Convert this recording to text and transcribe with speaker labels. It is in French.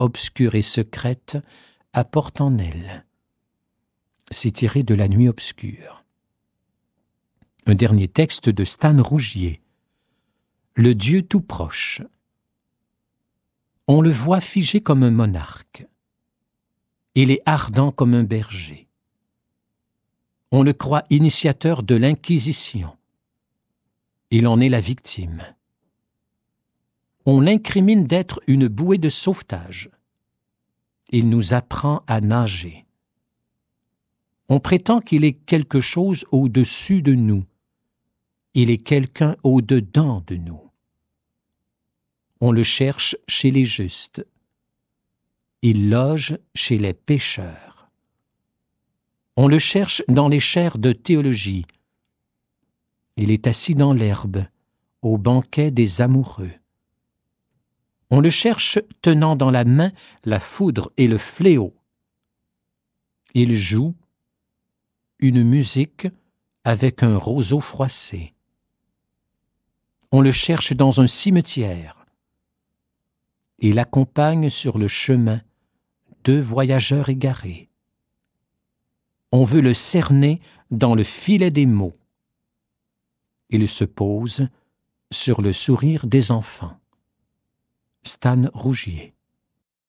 Speaker 1: obscure et secrète apporte en elle. C'est tiré de La Nuit obscure. Un dernier texte de Stan Rougier. Le Dieu tout proche. On le voit figé comme un monarque. Il est ardent comme un berger. On le croit initiateur de l'Inquisition. Il en est la victime. On l'incrimine d'être une bouée de sauvetage. Il nous apprend à nager. On prétend qu'il est quelque chose au-dessus de nous. Il est quelqu'un au-dedans de nous. On le cherche chez les justes. Il loge chez les pécheurs. On le cherche dans les chaires de théologie. Il est assis dans l'herbe, au banquet des amoureux. On le cherche tenant dans la main la foudre et le fléau. Il joue une musique avec un roseau froissé. On le cherche dans un cimetière. Il accompagne sur le chemin 2 voyageurs égarés. On veut le cerner dans le filet des mots. Il se pose sur le sourire des enfants. Stan Rougier.